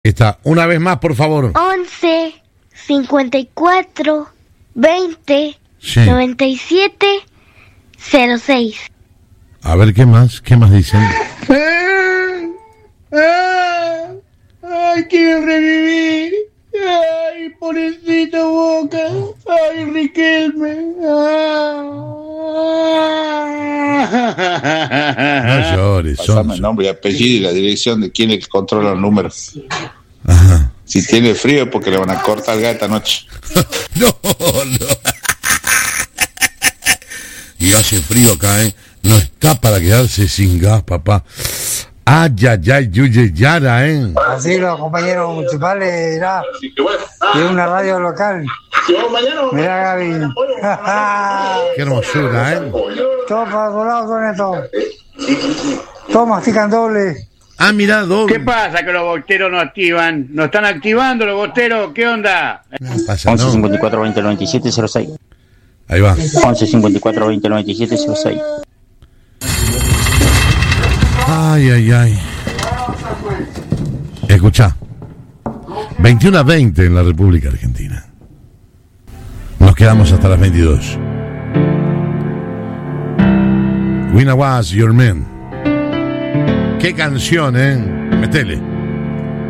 Está, una vez más, por favor. 11 54 20 Sí. 97 06. A ver, ¿qué más dicen? ¡Ay, quiero revivir! ¡Ay, pobrecito Boca! ¡Ay, Riquelme! No llores, Pasame el nombre y apellido y la dirección de quién es que controla los números. Ajá. Si tiene frío es porque le van a cortar el gas esta noche. No. Y hace frío acá, ¿eh? No está para quedarse sin gas, papá. Ay, yuye, yara, ¿eh? Así los compañeros municipales, mirá, de una radio local. Mirá, Gaby. Qué hermosura, ¿eh? Todo para volado con esto. Todos mastican doble. Ah, mirá, doble. ¿Qué pasa que los bosteros no activan? ¿No están activando los bosteros? ¿Qué onda? No pasa, 11 no. 54 20 97 06. Ahí va. 11 54 20 97 06. Ay. Escuchá. 21:20 en la República Argentina. Nos quedamos hasta las 22. When I Was Your Man. Qué canción, ¿eh? Metele.